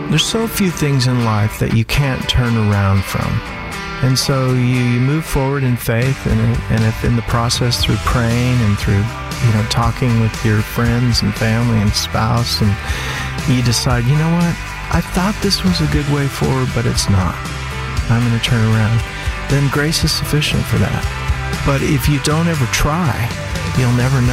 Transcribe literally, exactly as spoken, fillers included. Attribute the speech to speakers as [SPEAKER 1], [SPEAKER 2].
[SPEAKER 1] There's so few things in life that you can't turn around from. And so you, you move forward in faith, and, and if in the process through praying and through, you know, talking with your friends and family and spouse, and you decide, you know what, I thought this was a good way forward, but it's not. I'm going to turn around. Then grace is sufficient for that. But if you don't ever try, you'll never know.